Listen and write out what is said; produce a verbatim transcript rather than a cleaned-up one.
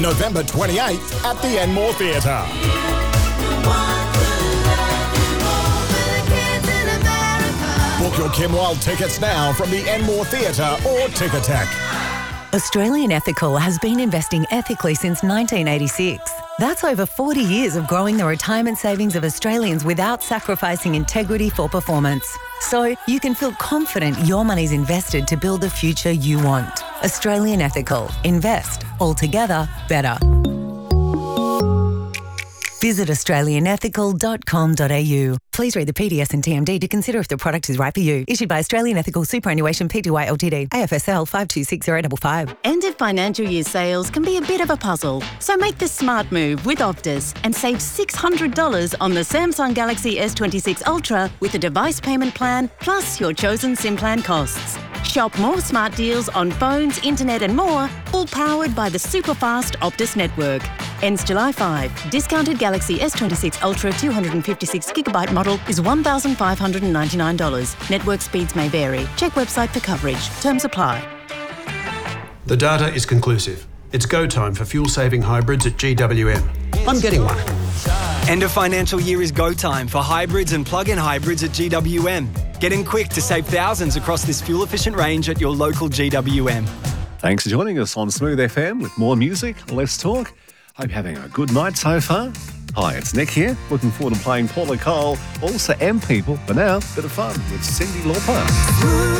November twenty-eighth at the Enmore Theatre. Book your Kim Wilde tickets now from the Enmore Theatre or Ticketek. Australian Ethical has been investing ethically since nineteen eighty-six. That's over forty years of growing the retirement savings of Australians without sacrificing integrity for performance. So you can feel confident your money's invested to build the future you want. Australian Ethical. Invest. Altogether better. Visit australian ethical dot com dot a u. Please read the P D S and T M D to consider if the product is right for you. Issued by Australian Ethical Superannuation Pty Ltd. A F S L five two six zero five five. End of financial year sales can be a bit of a puzzle. So make the smart move with Optus and save six hundred dollars on the Samsung Galaxy S twenty-six Ultra with a device payment plan plus your chosen SIM plan costs. Shop more smart deals on phones, internet and more, all powered by the super fast Optus network. Ends July fifth. Discounted Galaxy S twenty-six Ultra two hundred fifty-six gigabyte model is one thousand five hundred ninety-nine dollars. Network speeds may vary. Check website for coverage. Terms apply. The data is conclusive. It's go time for fuel-saving hybrids at G W M. I'm getting one. End of financial year is go time for hybrids and plug-in hybrids at G W M. Get in quick to save thousands across this fuel-efficient range at your local G W M. Thanks for joining us on Smooth F M with more music, less talk. Hope you're having a good night so far. Hi, it's Nick here. Looking forward to playing Paula Cole, also M People. For now, bit of fun with Cyndi Lauper.